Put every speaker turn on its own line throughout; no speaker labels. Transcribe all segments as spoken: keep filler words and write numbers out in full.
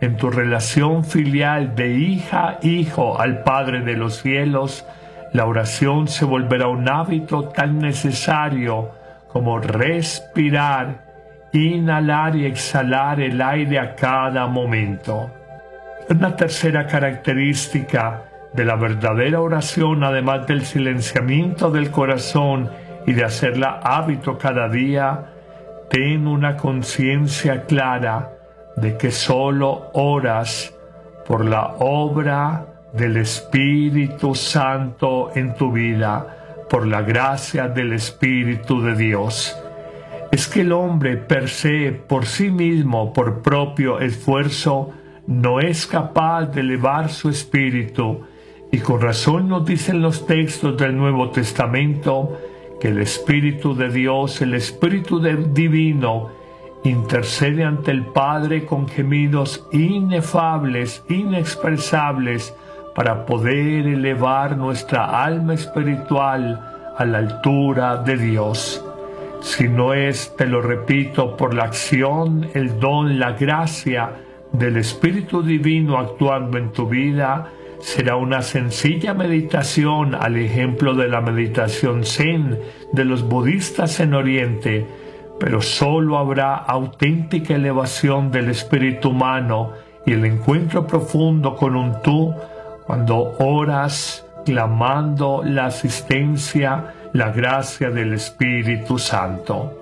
en tu relación filial de hija-hijo al Padre de los cielos, la oración se volverá un hábito tan necesario como respirar, inhalar y exhalar el aire a cada momento. Una tercera característica de la verdadera oración, además del silenciamiento del corazón y de hacerla hábito cada día, ten una conciencia clara de que solo oras por la obra del Espíritu Santo en tu vida, por la gracia del Espíritu de Dios. Es que el hombre per se, por sí mismo, por propio esfuerzo, no es capaz de elevar su espíritu, y con razón nos dicen los textos del Nuevo Testamento que el Espíritu de Dios, el Espíritu de Divino, intercede ante el Padre con gemidos inefables, inexpresables, para poder elevar nuestra alma espiritual a la altura de Dios. Si no es, te lo repito, por la acción, el don, la gracia del Espíritu Divino actuando en tu vida, será una sencilla meditación al ejemplo de la meditación zen de los budistas en Oriente, pero solo habrá auténtica elevación del espíritu humano y el encuentro profundo con un tú cuando oras clamando la asistencia, la gracia del Espíritu Santo.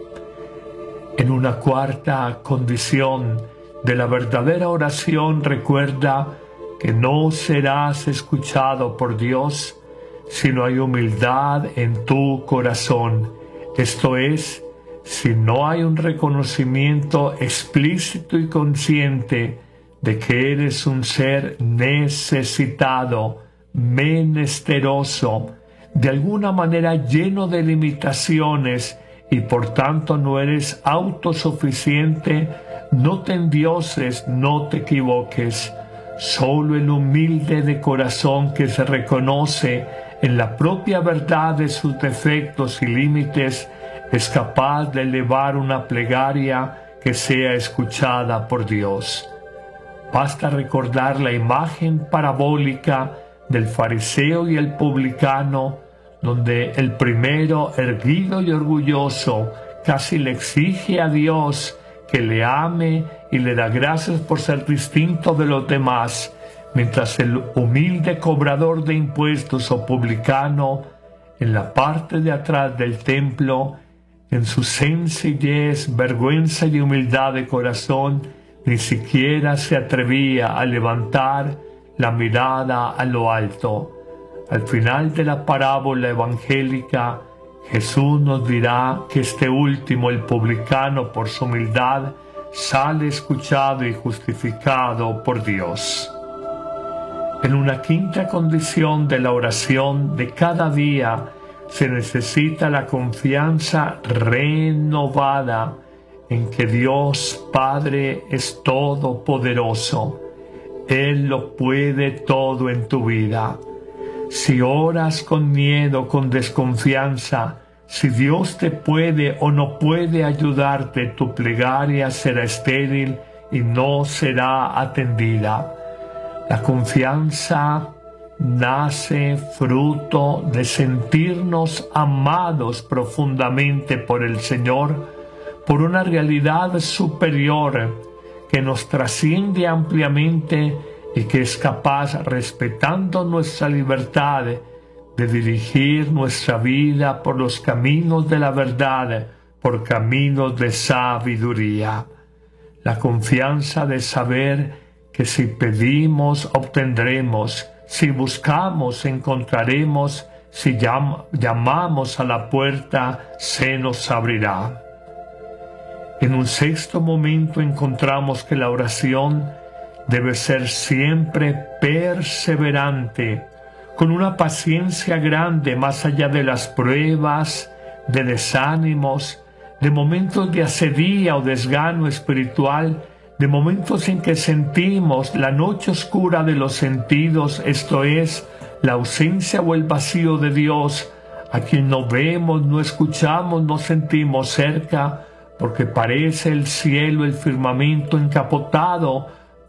En una cuarta condición de la verdadera oración, recuerda que no serás escuchado por Dios si no hay humildad en tu corazón. Esto es, si no hay un reconocimiento explícito y consciente de que eres un ser necesitado, menesteroso, de alguna manera lleno de limitaciones y por tanto no eres autosuficiente, no te endioses, no te equivoques. Solo el humilde de corazón que se reconoce en la propia verdad de sus defectos y límites es capaz de elevar una plegaria que sea escuchada por Dios. Basta recordar la imagen parabólica del fariseo y el publicano, donde el primero, erguido y orgulloso, casi le exige a Dios que le ame y le da gracias por ser distinto de los demás, mientras el humilde cobrador de impuestos o publicano, en la parte de atrás del templo, en su sencillez, vergüenza y humildad de corazón, ni siquiera se atrevía a levantar la mirada a lo alto. Al final de la parábola evangélica, Jesús nos dirá que este último, el publicano, por su humildad, sale escuchado y justificado por Dios. En una quinta condición de la oración de cada día se necesita la confianza renovada en que Dios Padre es todopoderoso. Él lo puede todo en tu vida. Si oras con miedo, con desconfianza, si Dios te puede o no puede ayudarte, tu plegaria será estéril y no será atendida. La confianza nace fruto de sentirnos amados profundamente por el Señor, por una realidad superior que nos trasciende ampliamente y que es capaz, respetando nuestra libertad, de dirigir nuestra vida por los caminos de la verdad, por caminos de sabiduría. La confianza de saber que si pedimos, obtendremos, si buscamos, encontraremos, si llam- llamamos a la puerta, se nos abrirá. En un sexto momento encontramos que la oración debe ser siempre perseverante, con una paciencia grande más allá de las pruebas, de desánimos, de momentos de asedía o desgano espiritual, de momentos en que sentimos la noche oscura de los sentidos, esto es, la ausencia o el vacío de Dios, a quien no vemos, no escuchamos, no sentimos cerca, porque parece el cielo, el firmamento encapotado